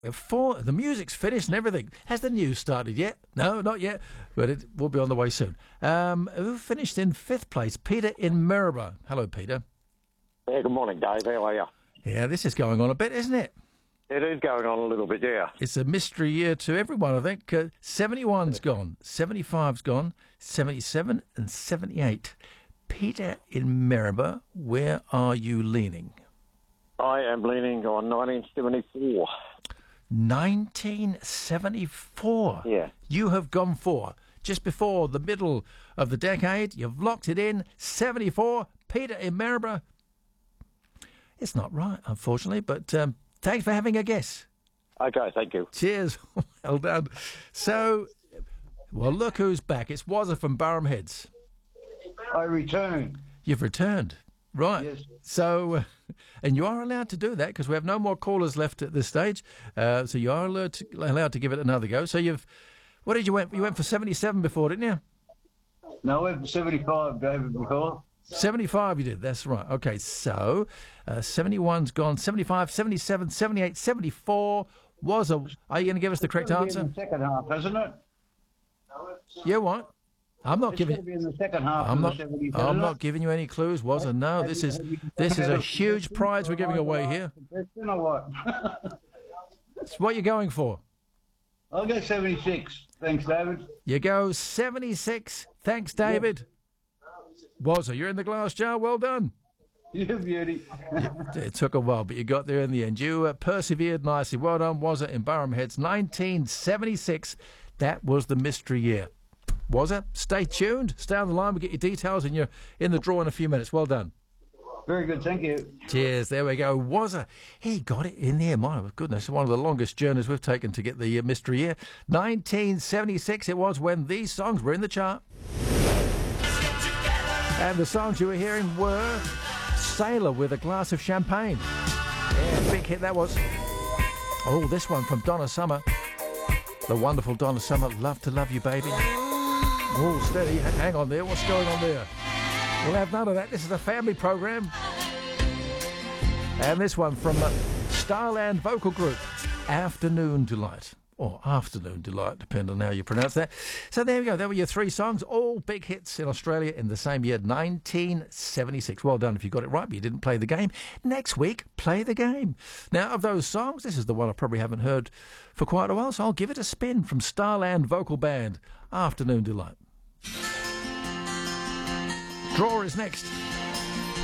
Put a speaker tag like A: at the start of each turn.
A: The music's finished and everything. Has the news started yet? No, not yet, but it will be on the way soon. Who finished in 5th place? Peter in Maryborough. Hello, Peter.
B: Yeah, good morning, Dave. How are you?
A: Yeah, this is going on a bit, isn't it?
B: It is going on a little bit, yeah.
A: It's a mystery year to everyone, I think. 71's gone, 75's gone, 77 and 78. Peter in Maryborough, where are you leaning?
B: I am leaning on 1974.
A: 1974?
B: Yeah.
A: You have gone for, just before the middle of the decade, you've locked it in, 74, Peter in Maryborough. It's not right, unfortunately, but thanks for having a guess.
B: Okay, thank you.
A: Cheers. Well done. So, well, look who's back. It's Wazza from Burham Heads.
C: I return.
A: You've returned. Right.
C: Yes.
A: So, and you are allowed to do that because we have no more callers left at this stage. So you are allowed to give it another go. So what did you went? You went for 77 before, didn't you?
C: No, I went for 75, David, before.
A: 75 you did, that's right. Okay, so 71's gone, 75, 77, 78, 74 was a... Are you going to give us the correct answer?
C: In the second half, hasn't it?
A: Yeah, what? I'm not giving...
C: It's going to be in the second half
A: I'm
C: of the 70s,
A: I'm not giving you any clues, was it? No, this is a huge prize we're giving away here.
C: You know what?
A: It's what you're going for.
C: I'll go 76. Thanks, David.
A: You go 76. Thanks, David. Wazza, you're in the glass jar. Well done.
C: You beauty.
A: It took a while, but you got there in the end. You persevered nicely. Well done, Wazza in Burham Heads. 1976. That was the mystery year. Wazza, stay tuned. Stay on the line. We'll get your details and you're in the draw in a few minutes. Well done.
C: Very good, thank you.
A: Cheers. There we go. Wazza. He got it in there. My goodness, one of the longest journeys we've taken to get the mystery year. 1976 it was when these songs were in the chart. And the songs you were hearing were Sailor with a Glass of Champagne. Yeah, big hit that was. Oh, this one from Donna Summer. The wonderful Donna Summer. Love to Love You, Baby. Oh, steady. Hang on there. What's going on there? We'll have none of that. This is a family program. And this one from Starland Vocal Group. Afternoon Delight. Or Afternoon Delight, depending on how you pronounce that. So there we go. There were your 3 songs, all big hits in Australia in the same year, 1976. Well done if you got it right, but you didn't play the game. Next week, play the game. Now, of those songs, this is the one I probably haven't heard for quite a while, so I'll give it a spin from Starland Vocal Band, Afternoon Delight. Draw is next.